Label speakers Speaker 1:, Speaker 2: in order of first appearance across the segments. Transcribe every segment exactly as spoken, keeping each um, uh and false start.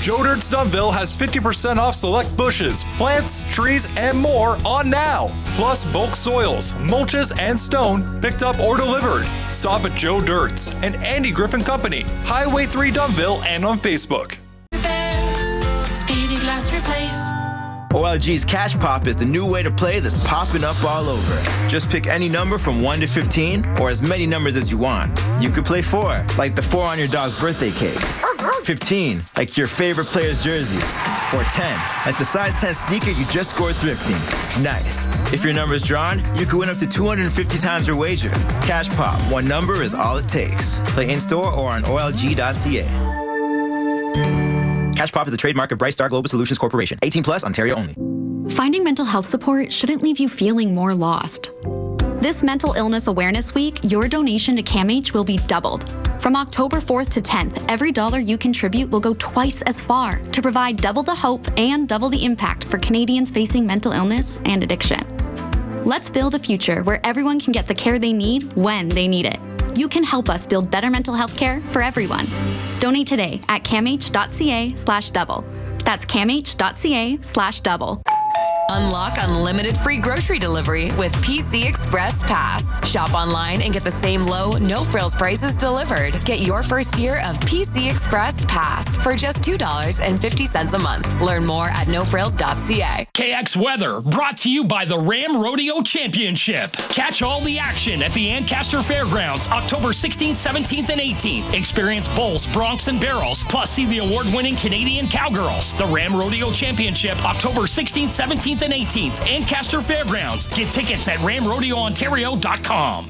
Speaker 1: Joe Dirt's Dunville has fifty percent off select bushes, plants, trees, and more on now. Plus bulk soils, mulches, and stone picked up or delivered. Stop at Joe Dirt's and Andy Griffin Company, Highway three Dunville, and on Facebook.
Speaker 2: Speedy Glass Replace.
Speaker 3: O L G's Cash Pop is the new way to play that's popping up all over. Just pick any number from one to fifteen, or as many numbers as you want. You could play four, like the four on your dog's birthday cake. fifteen, like your favorite player's jersey. Or ten, like the size ten sneaker you just scored thrifting. Nice. If your number's drawn, you could win up to two hundred fifty times your wager. Cash Pop, one number is all it takes. Play in-store or on O L G dot C A. Cash Pop is a trademark of Bright Star Global Solutions Corporation. eighteen plus, Ontario only.
Speaker 4: Finding mental health support shouldn't leave you feeling more lost. This Mental Illness Awareness Week, your donation to CAMH will be doubled. From October fourth to tenth, every dollar you contribute will go twice as far to provide double the hope and double the impact for Canadians facing mental illness and addiction. Let's build a future where everyone can get the care they need when they need it. You can help us build better mental health care for everyone. Donate today at camh.ca slash double. That's camh.ca slash double.
Speaker 5: Unlock unlimited free grocery delivery with P C Express Pass. Shop online and get the same low, no-frills prices delivered. Get your first year of P C Express Pass for just two dollars and fifty cents a month. Learn more at no frills dot c a.
Speaker 6: K X Weather, brought to you by the Ram Rodeo Championship. Catch all the action at the Ancaster Fairgrounds, October sixteenth, seventeenth, and eighteenth. Experience bulls, broncs, and barrels, plus see the award-winning Canadian Cowgirls. The Ram Rodeo Championship, October sixteenth, seventeenth, and eighteenth, Ancaster Fairgrounds. Get tickets at ram rodeo ontario dot com.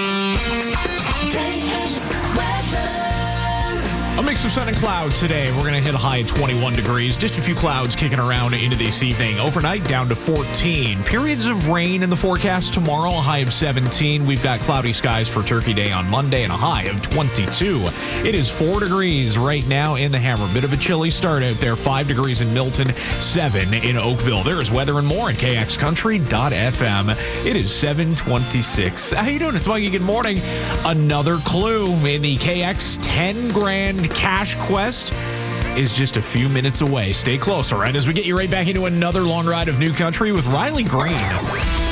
Speaker 7: A mix of sun and clouds today. We're going to hit a high of twenty-one degrees. Just a few clouds kicking around into this evening. Overnight down to fourteen. Periods of rain in the forecast tomorrow, a high of seventeen. We've got cloudy skies for Turkey Day on Monday and a high of twenty-two. It is four degrees right now in the Hammer. Bit of a chilly start out there. five degrees in Milton, seven in Oakville. There is weather and more at k x country dot f m. It is seven twenty-six. How you doing? It's Mikey. Good morning. Another clue in the K X ten grand cash quest is just a few minutes away. Stay close, all right, as we get you right back into another long ride of New Country with Riley Green.